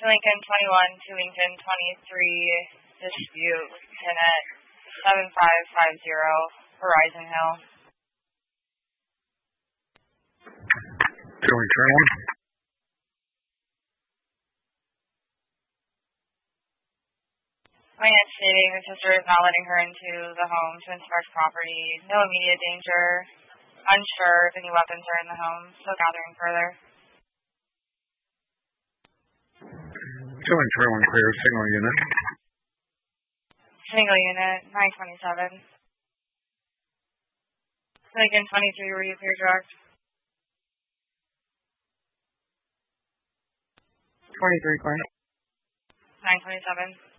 Lincoln 21 to Lincoln 23, dispute, Lieutenant 7550, Horizon Hill. Showing trailer. Finance stating the sister is not letting her into the home to inspect property. No immediate danger. Unsure if any weapons are in the home. Still gathering further. Showing trailer and clear. Signal unit. Single unit, 927. Lincoln 23, were you clear direct? 23, quiet. 927.